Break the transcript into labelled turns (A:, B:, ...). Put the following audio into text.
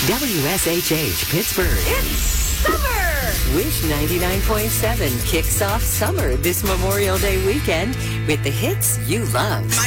A: WSHH Pittsburgh.
B: It's summer!
A: Wish 99.7 kicks off summer this Memorial Day weekend with the hits you love.